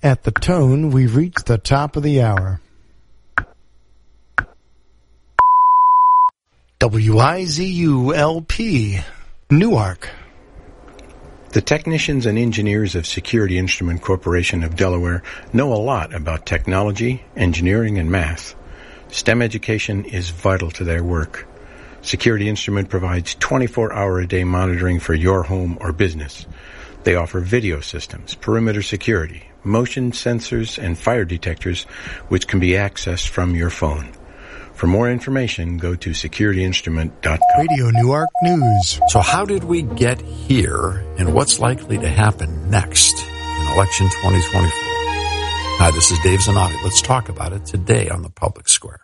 At the tone, we've reached the top of the hour. WIZU-LP, Newark. The technicians and engineers of Security Instrument Corporation of Delaware know a lot about technology, engineering, and math. STEM education is vital to their work. Security Instrument provides 24-hour-a-day monitoring for your home or business. They offer video systems, perimeter security, motion sensors, and fire detectors, which can be accessed from your phone. For more information, go to securityinstrument.com. Radio Newark News. So how did we get here, and what's likely to happen next in election 2024? Hi, this is Dave Zanotti. Let's talk about it today on the Public Square.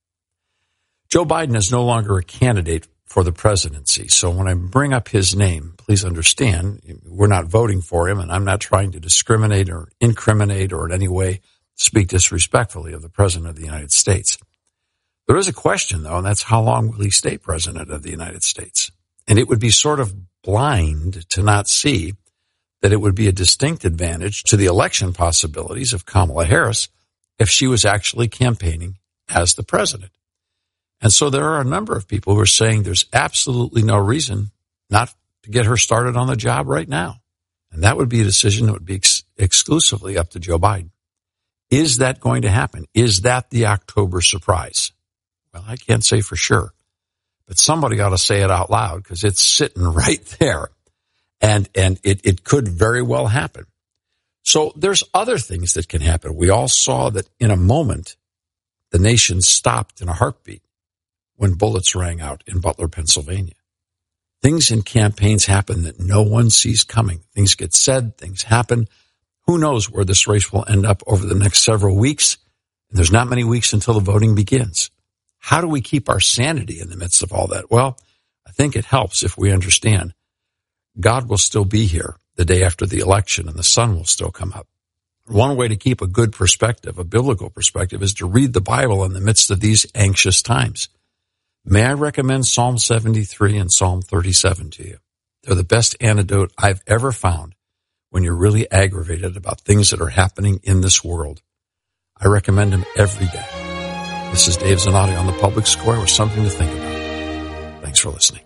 Joe Biden is no longer a candidate for the presidency. So when I bring up his name, please understand, we're not voting for him, and I'm not trying to discriminate or incriminate or in any way speak disrespectfully of the President of the United States. There is a question, though, and that's how long will he stay President of the United States? And it would be sort of blind to not see that it would be a distinct advantage to the election possibilities of Kamala Harris if she was actually campaigning as the president. And so there are a number of people who are saying there's absolutely no reason not to get her started on the job right now. And that would be a decision that would be exclusively up to Joe Biden. Is that going to happen? Is that the October surprise? Well, I can't say for sure, but somebody ought to say it out loud because it's sitting right there. And it could very well happen. So there's other things that can happen. We all saw that in a moment, the nation stopped in a heartbeat when bullets rang out in Butler, Pennsylvania. Things in campaigns happen that no one sees coming. Things get said, things happen. Who knows where this race will end up over the next several weeks? And there's not many weeks until the voting begins. How do we keep our sanity in the midst of all that? Well, I think it helps if we understand God will still be here the day after the election and the sun will still come up. One way to keep a good perspective, a biblical perspective, is to read the Bible in the midst of these anxious times. May I recommend Psalm 73 and Psalm 37 to you? They're the best antidote I've ever found when you're really aggravated about things that are happening in this world. I recommend them every day. This is Dave Zanotti on the Public Square with something to think about. Thanks for listening.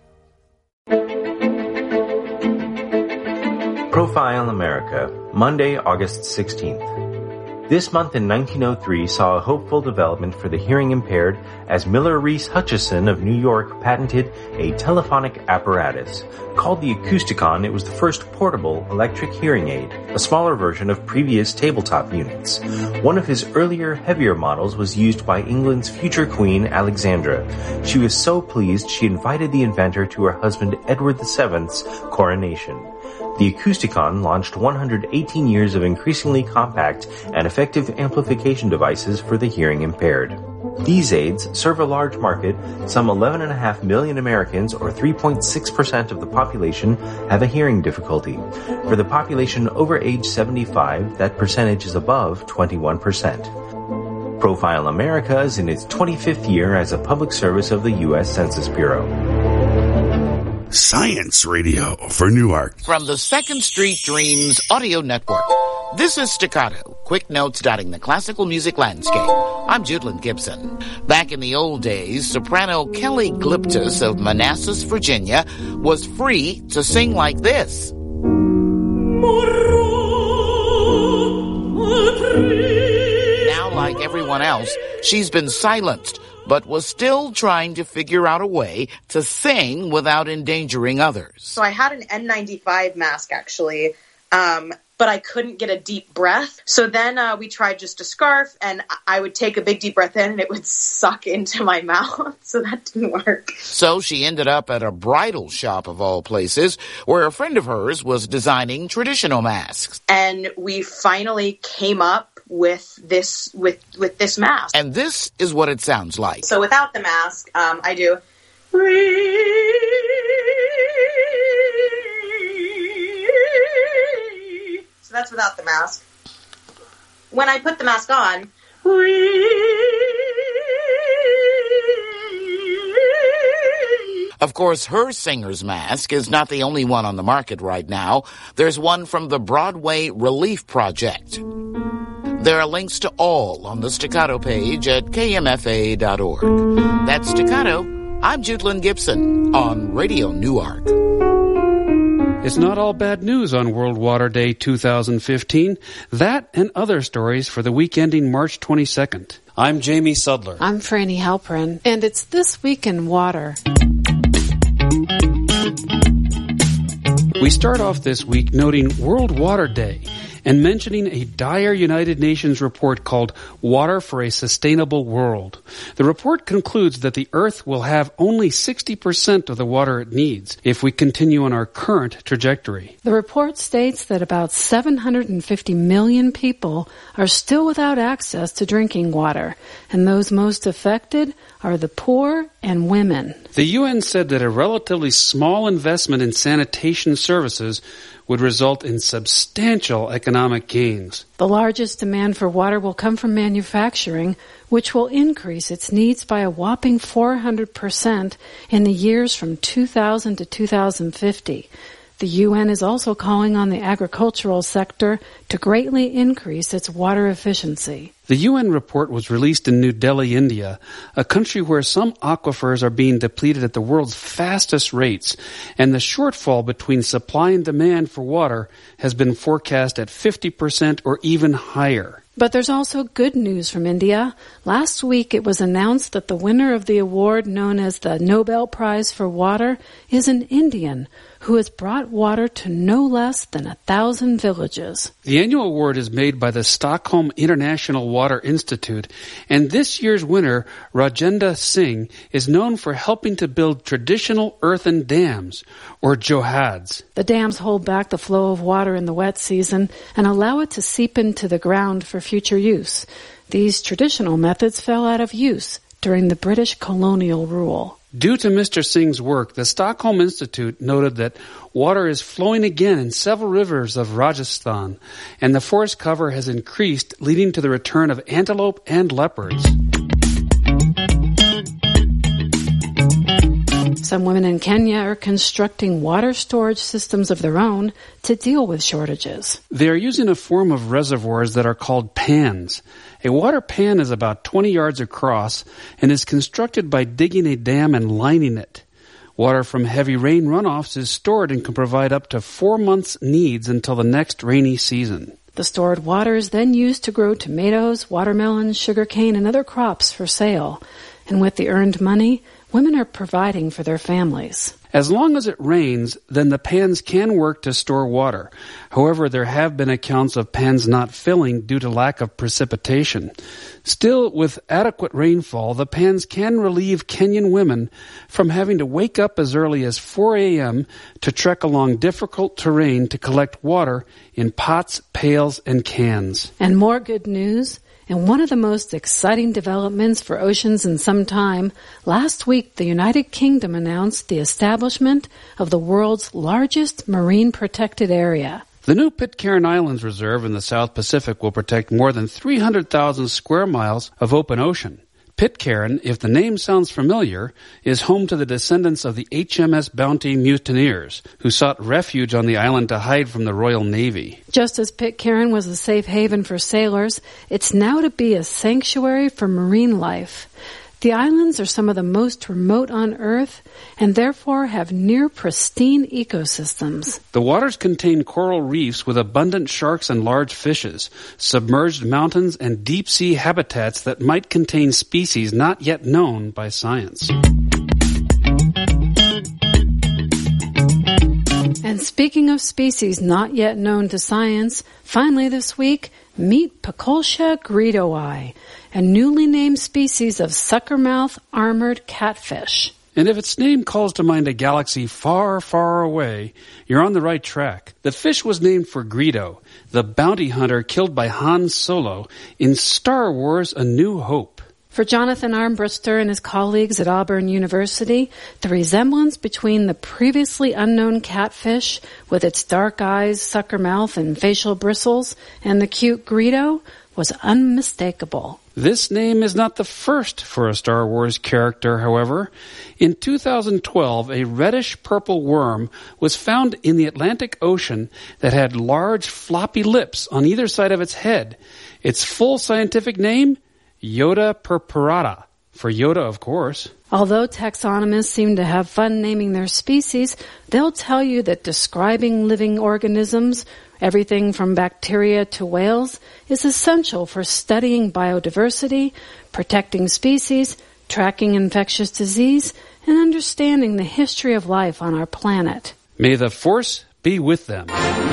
Profile America, Monday, August 16th. This month in 1903 saw a hopeful development for the hearing impaired as Miller Reese Hutchison of New York patented a telephonic apparatus. Called the Acousticon, it was the first portable electric hearing aid, a smaller version of previous tabletop units. One of his earlier, heavier models was used by England's future queen, Alexandra. She was so pleased she invited the inventor to her husband Edward VII's coronation. The Acousticon launched 118 years of increasingly compact and effective amplification devices for the hearing impaired. These aids serve a large market. Some 11.5 million Americans, or 3.6% of the population, have a hearing difficulty. For the population over age 75, that percentage is above 21%. Profile America is in its 25th year as a public service of the U.S. Census Bureau. Science Radio for Newark. From the 2nd Street Dreams Audio Network, this is Staccato, quick notes dotting the classical music landscape. I'm Judlyn Gibson. Back in the old days, soprano Kelly Glyptis of Manassas, Virginia, was free to sing like this. Now, like everyone else, she's been silenced, but was still trying to figure out a way to sing without endangering others. So I had an N95 mask, actually, but I couldn't get a deep breath. So then we tried just a scarf, and I would take a big deep breath in, and it would suck into my mouth. So that didn't work. So she ended up at a bridal shop, of all places, where a friend of hers was designing traditional masks. And we finally came up with this mask. And this is what it sounds like. So without the mask, I do. So that's without the mask. When I put the mask on, of course, her singer's mask is not the only one on the market right now. There's one from the Broadway Relief Project. There are links to all on the Staccato page at kmfa.org. That's Staccato. I'm Judelyn Gibson on Radio Newark. It's not all bad news on World Water Day 2015. That and other stories for the week ending March 22nd. I'm Jamie Sudler. I'm Franny Halperin, and it's This Week in Water. We start off this week noting World Water Day and mentioning a dire United Nations report called Water for a Sustainable World. The report concludes that the Earth will have only 60% of the water it needs if we continue on our current trajectory. The report states that about 750 million people are still without access to drinking water, and those most affected are the poor and women. The UN said that a relatively small investment in sanitation services would result in substantial economic gains. The largest demand for water will come from manufacturing, which will increase its needs by a whopping 400% in the years from 2000 to 2050. The UN is also calling on the agricultural sector to greatly increase its water efficiency. The UN report was released in New Delhi, India, a country where some aquifers are being depleted at the world's fastest rates, and the shortfall between supply and demand for water has been forecast at 50% or even higher. But there's also good news from India. Last week it was announced that the winner of the award known as the Nobel Prize for Water is an Indian who has brought water to no less than 1,000 villages. The annual award is made by the Stockholm International Water Institute, and this year's winner, Rajendra Singh, is known for helping to build traditional earthen dams, or johads. The dams hold back the flow of water in the wet season and allow it to seep into the ground for future use. These traditional methods fell out of use during the British colonial rule. Due to Mr. Singh's work, the Stockholm Institute noted that water is flowing again in several rivers of Rajasthan, and the forest cover has increased, leading to the return of antelope and leopards. Some women in Kenya are constructing water storage systems of their own to deal with shortages. They are using a form of reservoirs that are called pans. A water pan is about 20 yards across and is constructed by digging a dam and lining it. Water from heavy rain runoffs is stored and can provide up to 4 months' needs until the next rainy season. The stored water is then used to grow tomatoes, watermelons, sugarcane, and other crops for sale. And with the earned money, women are providing for their families. As long as it rains, then the pans can work to store water. However, there have been accounts of pans not filling due to lack of precipitation. Still, with adequate rainfall, the pans can relieve Kenyan women from having to wake up as early as 4 a.m. to trek along difficult terrain to collect water in pots, pails, and cans. And more good news. And one of the most exciting developments for oceans in some time, last week the United Kingdom announced the establishment of the world's largest marine protected area. The new Pitcairn Islands Reserve in the South Pacific will protect more than 300,000 square miles of open ocean. Pitcairn, if the name sounds familiar, is home to the descendants of the HMS Bounty mutineers, who sought refuge on the island to hide from the Royal Navy. Just as Pitcairn was a safe haven for sailors, it's now to be a sanctuary for marine life. The islands are some of the most remote on Earth and therefore have near pristine ecosystems. The waters contain coral reefs with abundant sharks and large fishes, submerged mountains, and deep-sea habitats that might contain species not yet known by science. And speaking of species not yet known to science, finally this week, meet Pocoltia greedoi, a newly named species of suckermouth armored catfish. And if its name calls to mind a galaxy far, far away, you're on the right track. The fish was named for Greedo, the bounty hunter killed by Han Solo in Star Wars: A New Hope. For Jonathan Armbruster and his colleagues at Auburn University, the resemblance between the previously unknown catfish with its dark eyes, sucker mouth, and facial bristles and the cute Greedo was unmistakable. This name is not the first for a Star Wars character, however. In 2012, a reddish-purple worm was found in the Atlantic Ocean that had large, floppy lips on either side of its head. Its full scientific name? Yoda purpurata. For Yoda, of course. Although taxonomists seem to have fun naming their species, they'll tell you that describing living organisms, everything from bacteria to whales, is essential for studying biodiversity, protecting species, tracking infectious disease, and understanding the history of life on our planet. May the Force be with them.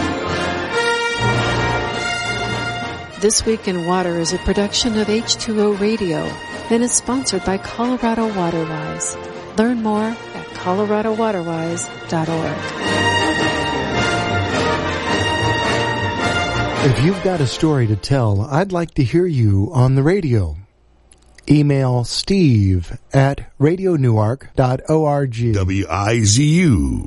This Week in Water is a production of H2O Radio and is sponsored by Colorado Waterwise. Learn more at coloradowaterwise.org. If you've got a story to tell, I'd like to hear you on the radio. Email steve@radionewark.org. WIZU.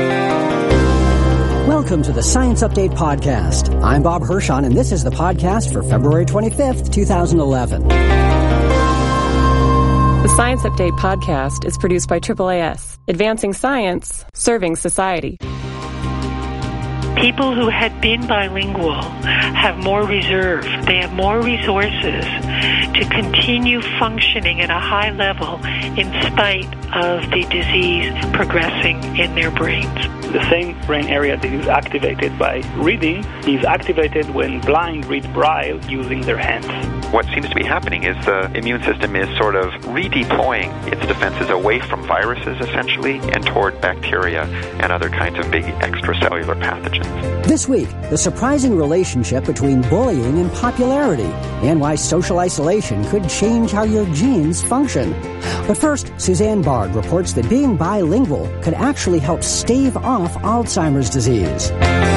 Welcome to the Science Update Podcast. I'm Bob Hirschon, and this is the podcast for February 25th, 2011. The Science Update Podcast is produced by AAAS, advancing science, serving society. People who had been bilingual have more reserve. They have more resources to continue functioning at a high level in spite of the disease progressing in their brains. The same brain area that is activated by reading is activated when blind read Braille using their hands. What seems to be happening is the immune system is sort of redeploying its defenses away from viruses, essentially, and toward bacteria and other kinds of big extracellular pathogens. This week, the surprising relationship between bullying and popularity, and why social isolation could change how your genes function. But first, Suzanne Barg reports that being bilingual could actually help stave off Alzheimer's disease.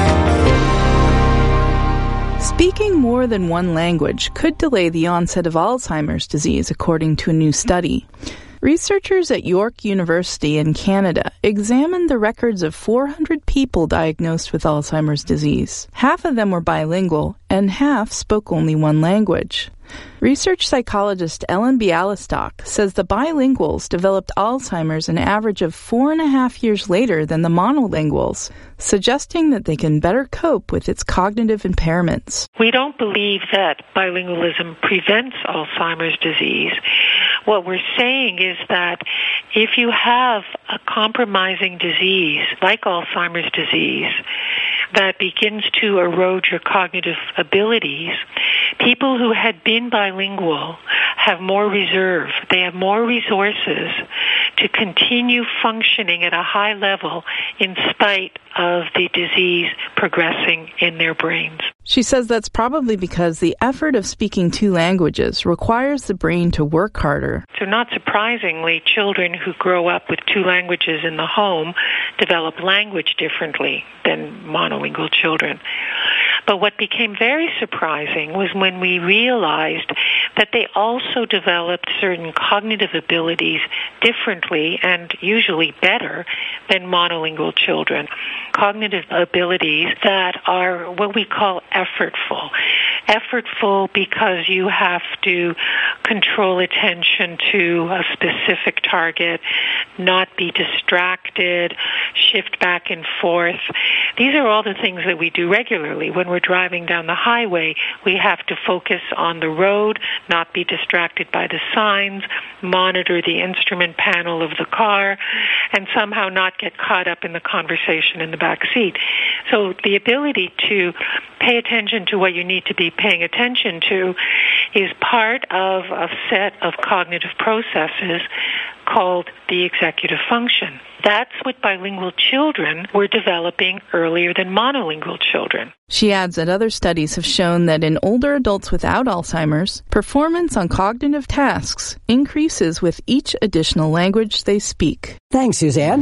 Speaking more than one language could delay the onset of Alzheimer's disease, according to a new study. Researchers at York University in Canada examined the records of 400 people diagnosed with Alzheimer's disease. Half of them were bilingual, and half spoke only one language. Research psychologist Ellen Bialystok says the bilinguals developed Alzheimer's an average of 4.5 years later than the monolinguals, suggesting that they can better cope with its cognitive impairments. We don't believe that bilingualism prevents Alzheimer's disease. What we're saying is that if you have a compromising disease like Alzheimer's disease that begins to erode your cognitive abilities, people who had been bilingual have more reserve. They have more resources to continue functioning at a high level in spite of the disease progressing in their brains. She says that's probably because the effort of speaking two languages requires the brain to work harder. So not surprisingly, children who grow up with two languages in the home develop language differently than monolingual children. But what became very surprising was when we realized that they also developed certain cognitive abilities differently and usually better than monolingual children. Cognitive abilities that are what we call effortful. Effortful because you have to control attention to a specific target, not be distracted, shift back and forth. These are all the things that we do regularly. When we're driving down the highway, we have to focus on the road, not be distracted by the signs, monitor the instrument panel of the car, and somehow not get caught up in the conversation in the back seat. So the ability to pay attention to what you need to be paying attention to is part of a set of cognitive processes called the executive function. That's what bilingual children were developing earlier than monolingual children. She adds that other studies have shown that in older adults without Alzheimer's, performance on cognitive tasks increases with each additional language they speak. Thanks, Suzanne.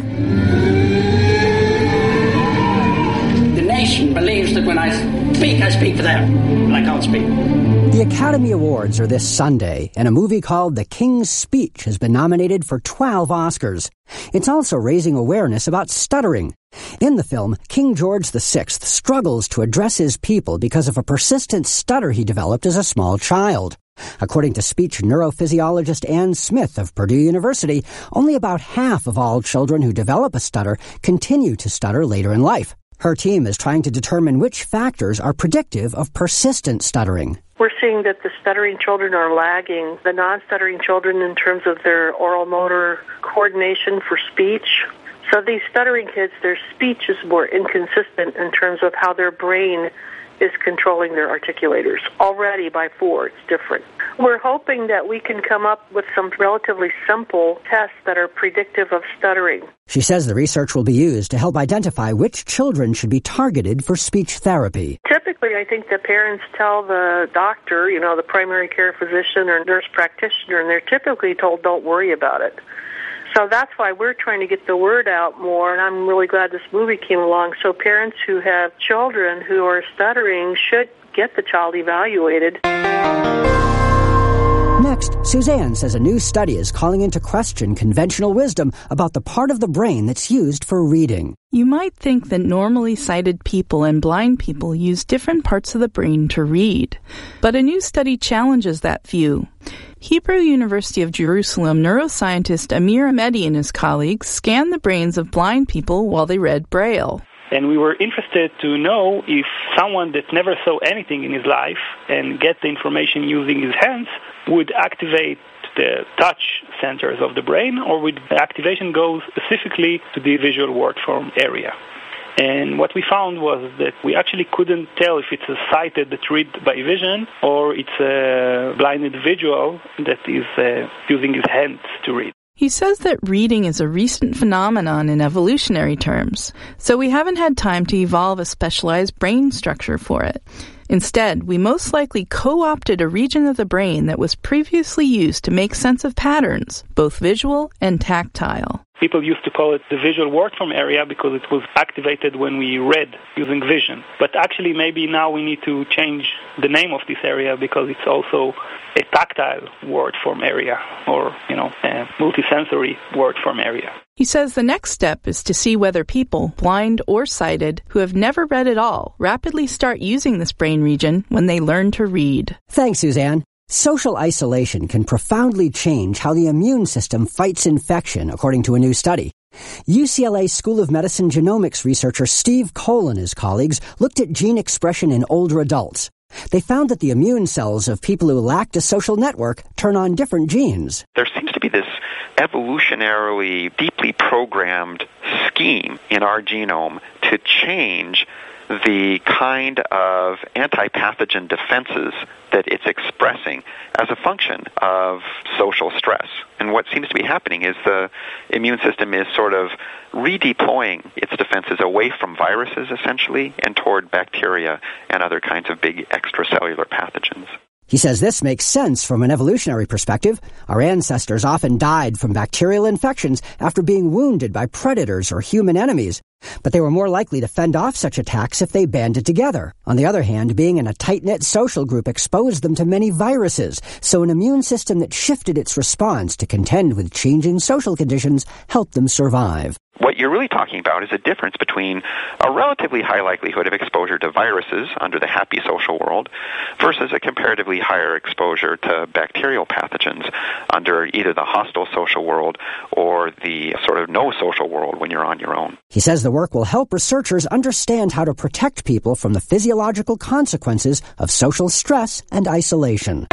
The nation believes that when I speak for them, but I can't speak. The Academy Awards are this Sunday, and a movie called The King's Speech has been nominated for 12 Oscars. It's also raising awareness about stuttering. In the film, King George VI struggles to address his people because of a persistent stutter he developed as a small child. According to speech neurophysiologist Ann Smith of Purdue University, only about half of all children who develop a stutter continue to stutter later in life. Her team is trying to determine which factors are predictive of persistent stuttering. We're seeing that the stuttering children are lagging the non-stuttering children in terms of their oral motor coordination for speech. So these stuttering kids, their speech is more inconsistent in terms of how their brain is controlling their articulators. Already by 4, it's different. We're hoping that we can come up with some relatively simple tests that are predictive of stuttering. She says the research will be used to help identify which children should be targeted for speech therapy. Typically, I think the parents tell the doctor, the primary care physician or nurse practitioner, and they're typically told, don't worry about it. So that's why we're trying to get the word out more, and I'm really glad this movie came along. So parents who have children who are stuttering should get the child evaluated. Next, Suzanne says a new study is calling into question conventional wisdom about the part of the brain that's used for reading. You might think that normally sighted people and blind people use different parts of the brain to read, but a new study challenges that view. Hebrew University of Jerusalem neuroscientist Amir Ahmedi and his colleagues scanned the brains of blind people while they read Braille. And we were interested to know if someone that never saw anything in his life and get the information using his hands would activate the touch centers of the brain, or would the activation go specifically to the visual word form area. And what we found was that we actually couldn't tell if it's a sighted that read by vision or it's a blind individual that is using his hands to read. He says that reading is a recent phenomenon in evolutionary terms, so we haven't had time to evolve a specialized brain structure for it. Instead, we most likely co-opted a region of the brain that was previously used to make sense of patterns, both visual and tactile. People used to call it the visual word form area because it was activated when we read using vision. But actually, maybe now we need to change the name of this area because it's also a tactile word form area, or, a multisensory word form area. He says the next step is to see whether people, blind or sighted, who have never read at all, rapidly start using this brain region when they learn to read. Thanks, Suzanne. Social isolation can profoundly change how the immune system fights infection, according to a new study. UCLA School of Medicine genomics researcher Steve Cole and his colleagues looked at gene expression in older adults. They found that the immune cells of people who lacked a social network turn on different genes. There seems to be this evolutionarily deeply programmed scheme in our genome to change the kind of anti-pathogen defenses that it's expressing as a function of social stress. And what seems to be happening is the immune system is sort of redeploying its defenses away from viruses, essentially, and toward bacteria and other kinds of big extracellular pathogens. He says this makes sense from an evolutionary perspective. Our ancestors often died from bacterial infections after being wounded by predators or human enemies. But they were more likely to fend off such attacks if they banded together. On the other hand, being in a tight-knit social group exposed them to many viruses, so an immune system that shifted its response to contend with changing social conditions helped them survive. What you're really talking about is a difference between a relatively high likelihood of exposure to viruses under the happy social world versus a comparatively higher exposure to bacterial pathogens under either the hostile social world or the sort of no social world when you're on your own. He says the work will help researchers understand how to protect people from the physiological consequences of social stress and isolation.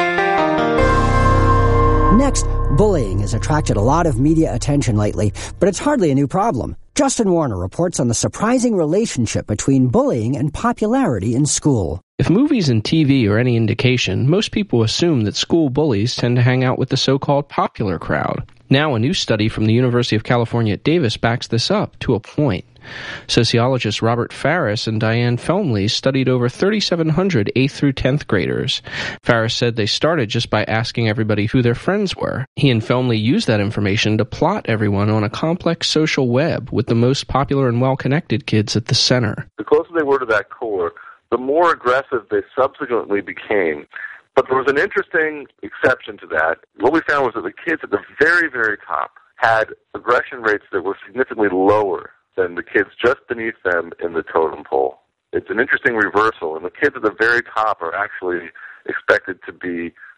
Next, bullying has attracted a lot of media attention lately, but it's hardly a new problem. Justin Warner reports on the surprising relationship between bullying and popularity in school. If movies and TV are any indication, most people assume that school bullies tend to hang out with the so-called popular crowd. Now, a new study from the University of California at Davis backs this up to a point. Sociologists Robert Farris and Diane Felmley studied over 3,700 8th through 10th graders. Farris said they started just by asking everybody who their friends were. He and Felmley used that information to plot everyone on a complex social web with the most popular and well-connected kids at the center. The closer they were to that core, the more aggressive they subsequently became. But there was an interesting exception to that. What we found was that the kids at the very, very top had aggression rates that were significantly lower than the kids just beneath them in the totem pole. It's an interesting reversal, and the kids at the very top are actually expected to be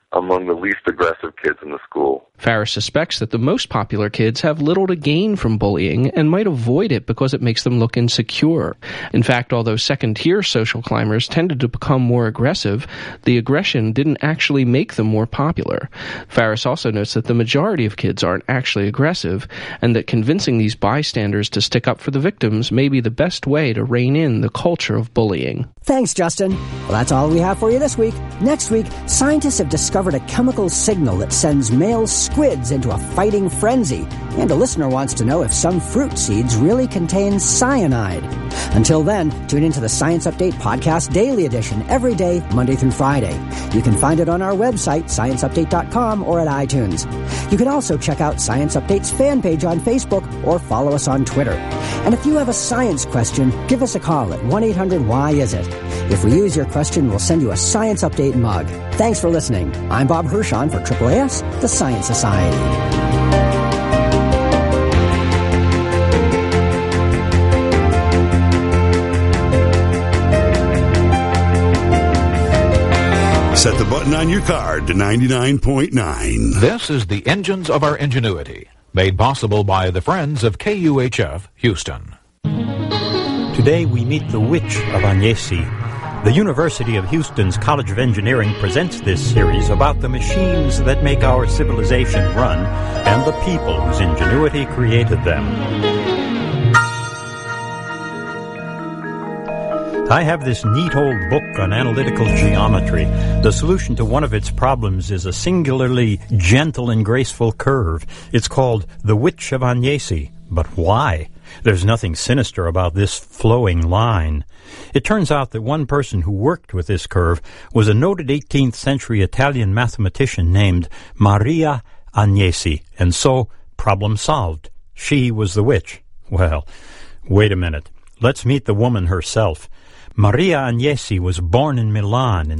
among the least aggressive kids in the school. Farris suspects that the most popular kids have little to gain from bullying and might avoid it because it makes them look insecure. In fact, although second-tier social climbers tended to become more aggressive, the aggression didn't actually make them more popular. Farris also notes that the majority of kids aren't actually aggressive, and that convincing these bystanders to stick up for the victims may be the best way to rein in the culture of bullying. Thanks, Justin. Well, that's all we have for you this week. Next week, scientists have discovered a chemical signal that sends male squids into a fighting frenzy. And a listener wants to know if some fruit seeds really contain cyanide. Until then, tune into the Science Update Podcast Daily Edition every day, Monday through Friday. You can find it on our website, scienceupdate.com, or at iTunes. You can also check out Science Update's fan page on Facebook or follow us on Twitter. And if you have a science question, give us a call at 1-800-WHY-IS-IT. If we use your question, we'll send you a Science Update mug. Thanks for listening. I'm Bob Hirschon for AAAS, the Science Society. Set the button on your card to 99.9. This is the Engines of Our Ingenuity, made possible by the friends of KUHF Houston. Today we meet the Witch of Agnesi. The University of Houston's College of Engineering presents this series about the machines that make our civilization run and the people whose ingenuity created them. I have this neat old book on analytical geometry. The solution to one of its problems is a singularly gentle and graceful curve. It's called The Witch of Agnesi. But why? There's nothing sinister about this flowing line. It turns out that one person who worked with this curve was a noted 18th century Italian mathematician named Maria Agnesi, and so, problem solved. She was the witch. Well, wait a minute. Let's meet the woman herself. Maria Agnesi was born in Milan in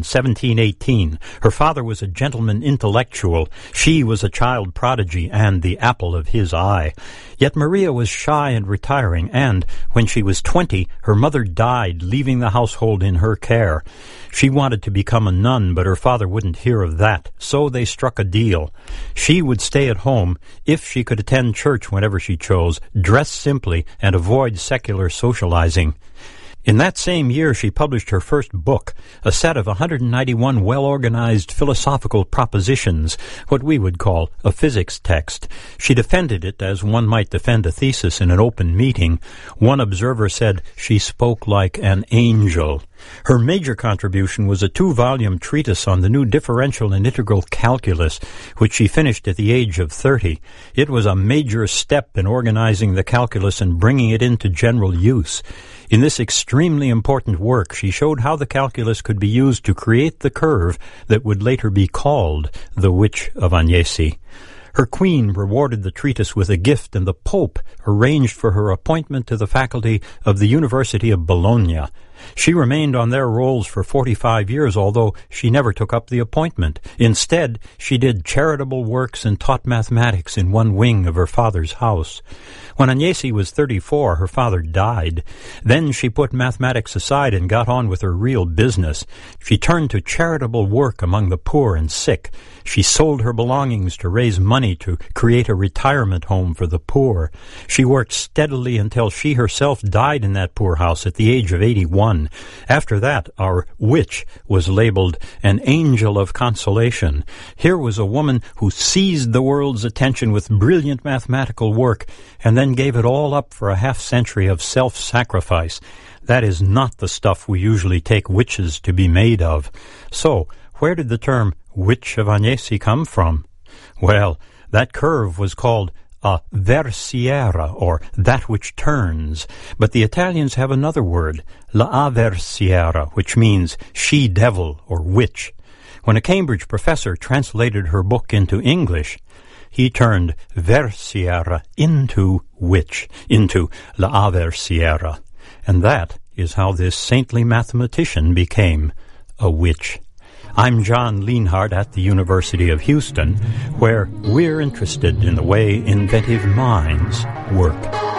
1718. Her father was a gentleman intellectual. She was a child prodigy and the apple of his eye. Yet Maria was shy and retiring, and when she was 20, her mother died, leaving the household in her care. She wanted to become a nun, but her father wouldn't hear of that, so they struck a deal. She would stay at home if she could attend church whenever she chose, dress simply, and avoid secular socializing. In that same year, she published her first book, a set of 191 well-organized philosophical propositions, what we would call a physics text. She defended it as one might defend a thesis in an open meeting. One observer said she spoke like an angel. Her major contribution was a 2-volume treatise on the new differential and integral calculus, which she finished at the age of 30. It was a major step in organizing the calculus and bringing it into general use. In this extremely important work, she showed how the calculus could be used to create the curve that would later be called the Witch of Agnesi. Her queen rewarded the treatise with a gift, and the Pope arranged for her appointment to the faculty of the University of Bologna. She remained on their rolls for 45 years, although she never took up the appointment. Instead, she did charitable works and taught mathematics in one wing of her father's house. When Agnesi was 34, her father died. Then she put mathematics aside and got on with her real business. She turned to charitable work among the poor and sick. She sold her belongings to raise money to create a retirement home for the poor. She worked steadily until she herself died in that poorhouse at the age of 81. After that, our witch was labeled an angel of consolation. Here was a woman who seized the world's attention with brilliant mathematical work and then gave it all up for a half-century of self-sacrifice. That is not the stuff we usually take witches to be made of. So, where did the term Witch of Agnesi come from? Well, that curve was called a versiera, or that which turns, but the Italians have another word, la aversiera, which means she-devil or witch. When a Cambridge professor translated her book into English, he turned versiera into witch, into la aversiera. And that is how this saintly mathematician became a witch. I'm John Lienhardt at the University of Houston, where we're interested in the way inventive minds work.